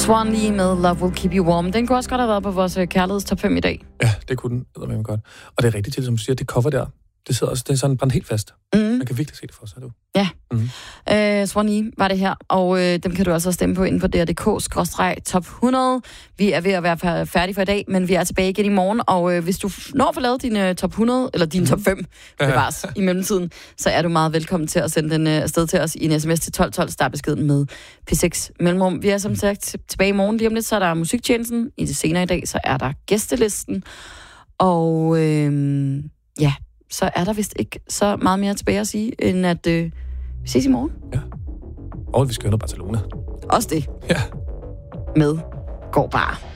Swan Lee med Love Will Keep You Warm. Den kunne også godt have været på vores kærlighedstop 5 i dag. Ja, det kunne den. Det var godt. Og det er rigtigt til, som du siger, det cover der. Det sidder også, det er sådan brændt helt fast. Man kan virkelig se det for sig, du. Ja. Swan Lee var det her, og dem kan du altså stemme på inde på dr.dk/top 100. Vi er ved at være færdige for i dag, men vi er tilbage igen i morgen, og hvis du når at få lavet din top 100, eller din top 5, bevares i mellemtiden, så er du meget velkommen til at sende den afsted til os i en sms til 1212, start beskeden med P6 Mellemrum. Vi er som sagt tilbage i morgen. Lige om lidt, så er der musiktjenesten. I det senere i dag, så er der gæstelisten. Og ja, så er der vist ikke så meget mere tilbage at sige, end at vi ses i morgen. Ja. Og vi skal høre noget Barcelona. Også det. Ja. Med går bare.